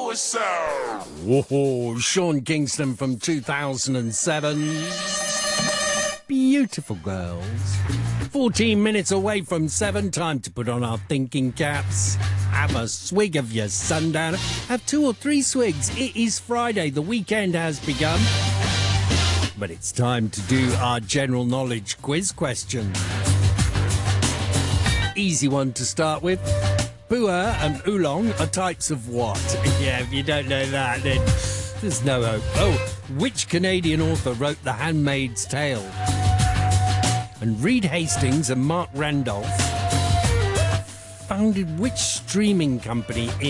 Whoa, Sean Kingston from 2007. Beautiful girls. 14 minutes away from 7. Time to put on our thinking caps. Have a swig of your sundown. Have 2 or 3 swigs. It is Friday. The weekend has begun. But it's time to do our general knowledge quiz question. Easy one to start with. Pu'er and oolong are types of what? Yeah, if you don't know that, then there's no hope. Oh, which Canadian author wrote The Handmaid's Tale? And Reed Hastings and Mark Randolph founded which streaming company